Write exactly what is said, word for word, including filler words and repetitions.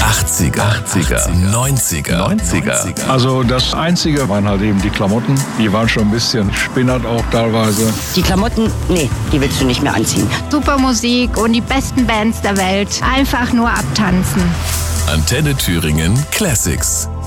achtziger, achtziger, neunziger, neunziger. Also das Einzige waren halt eben die Klamotten. Die waren schon ein bisschen spinnert auch teilweise. Die Klamotten, nee, die willst du nicht mehr anziehen. Super Musik und die besten Bands der Welt. Einfach nur abtanzen. Antenne Thüringen Classics.